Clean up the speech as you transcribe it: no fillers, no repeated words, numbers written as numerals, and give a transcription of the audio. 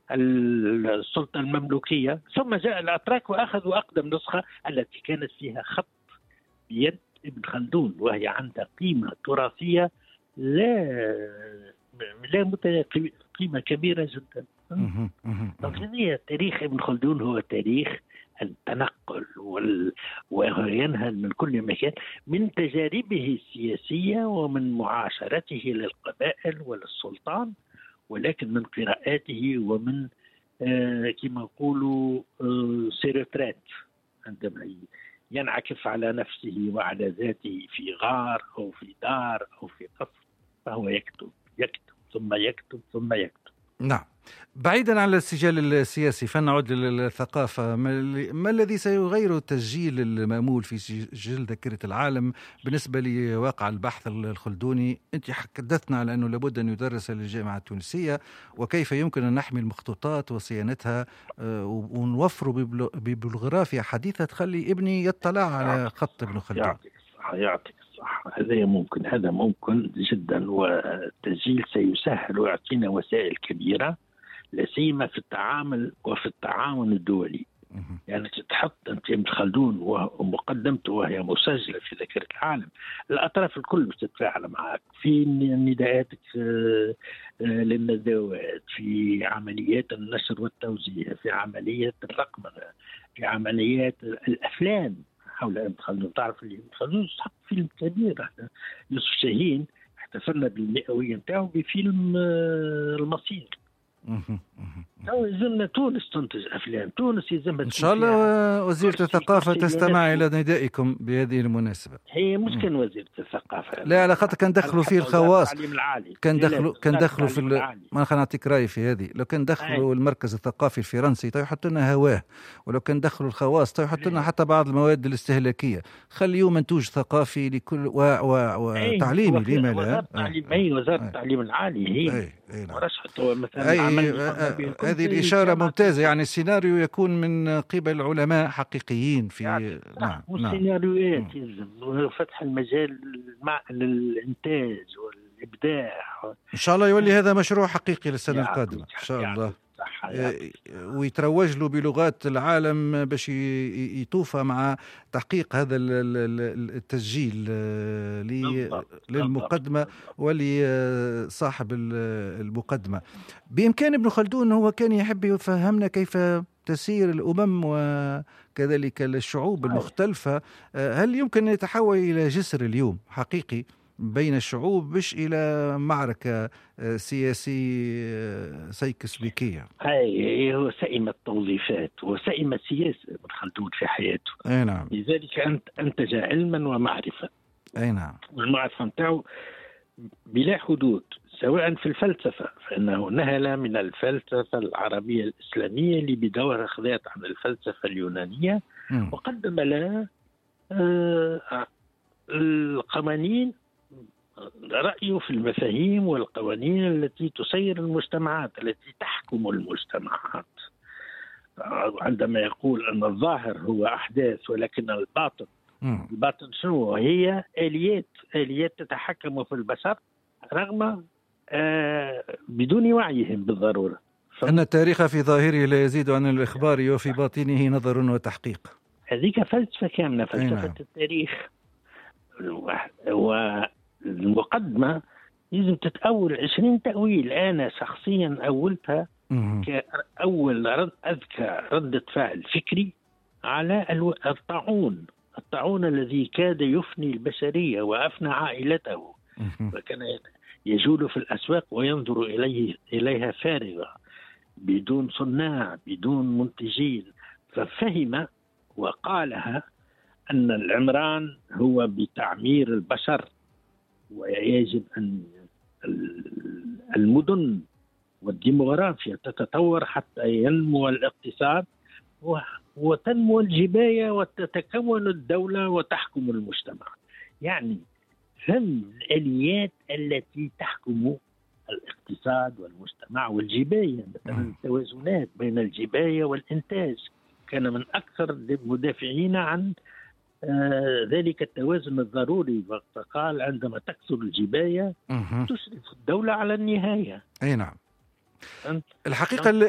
السلطة المملوكية، ثم جاء الأتراك وأخذوا أقدم نسخة التي كانت فيها خط بيد ابن خلدون، وهي عندها قيمة تراثية لا قيمة كبيرة جدا. هي تاريخ ابن خلدون هو تاريخ التنقل وينهل من كل مكان من تجاربه السياسية ومن معاشرته للقبائل وللسلطان، ولكن من قراءاته ومن كما يقولوا سيرترات، عندما ينعكف على نفسه وعلى ذاته في غار أو في دار أو في قصر فهو يكتب ثم يكتب ثم يكتب. نعم. بعيدا عن السجال السياسي فلنعد للثقافة. ما الذي سيغير التسجيل المأمول في سجل ذاكرة العالم بالنسبة لواقع البحث الخلدوني؟ أنت حدثنا على أنه لابد أن يدرس للجامعة التونسية، وكيف يمكن أن نحمي المخطوطات وصيانتها ونوفر ببلغرافيا حديثة تخلي ابني يطلع على خط ابن خلدون. يعطيك الصحة. هذا ممكن جدا، والتسجيل سيسهل ويعطينا وسائل كبيرة، لا سيما في التعامل وفي التعاون الدولي. يعني تحط أنت ابن خلدون ومقدمته وهي مسجلة في ذاكرة العالم، الأطراف الكل بتتفاعل معك في نداءاتك للندوات، في عمليات النشر والتوزيع، في عمليات الرقمنة، في عمليات الأفلام حول ابن خلدون. تعرف اللي ابن خلدون صح فيلم كبير، يوسف شاهين احتفلنا بالمئوية نتاعو بفيلم المصير. يلزمنا تونس تنتج أفلام، تونس يلزمها إن شاء الله وزيرة الثقافة تستمع إلى ندائكم بهذه المناسبة. هي مش كان وزيرة الثقافة، لا على خاطر كان دخلوا فيه الخواص، كان دخلوا في ما خلينا نعطيك رأي في هذه. لو كان دخلوا المركز الثقافي الفرنسي يحط لنا هواه، ولو كان دخلوا الخواص يحط لنا حتى بعض المواد الاستهلاكية. خليوا منتوج ثقافي لكل وتعليمي. لما لا؟ وزارة التعليم العالي هي ورشحته مثلا. هذه الإشارة ممتازة، يعني السيناريو يكون من قبل علماء حقيقيين في نعم. والسيناريوهات يلزم فتح المجال للإنتاج والإبداع. إن شاء الله يولي هذا مشروع حقيقي للسنة القادمة إن شاء الله، ويتروج له بلغات العالم باش يطوفى مع تحقيق هذا التسجيل للمقدمة ولصاحب المقدمة. بإمكان ابن خلدون هو كان يحب يفهمنا كيف تسير الأمم وكذلك الشعوب المختلفة. هل يمكن أن يتحول إلى جسر اليوم حقيقي بين الشعوب مش إلى معركة سياسية سيكسبيكية؟ هاي هو سئم التوظيفات وسئم السياسة ابن خلدون في حياته. أي نعم. لذلك أنتج علما ومعرفة. أي نعم. والمعرفة متاعه بلا حدود، سواء في الفلسفة فإنه نهل من الفلسفة العربية الإسلامية اللي بدورها أخذت عن الفلسفة اليونانية، وقدم لها القوانين، رأيه في المفاهيم والقوانين التي تسير المجتمعات، التي تحكم المجتمعات. عندما يقول أن الظاهر هو أحداث ولكن الباطن شنو هي؟ آليات تتحكم في البشر رغم بدون وعيهم بالضرورة. أن التاريخ في ظاهره لا يزيد عن الإخبار وفي باطنه نظر وتحقيق. هذيك فلسفة كاملة، فلسفة التاريخ. والمقدمة لازم تتأول 20 تأويل. أنا شخصيا أولتها كأول أذكى ردة فعل فكري على الطاعون الذي كاد يفني البشرية وأفنى عائلته، وكان يجول في الأسواق وينظر إليها فارغة بدون صناع بدون منتجين، ففهم وقالها أن العمران هو بتعمير البشر، ويجب أن المدن والديموغرافيا تتطور حتى ينمو الاقتصاد وتنمو الجباية وتتكون الدولة وتحكم المجتمع. يعني فهم الآليات التي تحكم الاقتصاد والمجتمع والجباية، مثلا التوازنات بين الجباية والإنتاج. كان من أكثر المدافعين عن ذلك التوازن الضروري، فقال عندما تكثر الجباية تشرف الدولة على النهاية. أي نعم. الحقيقة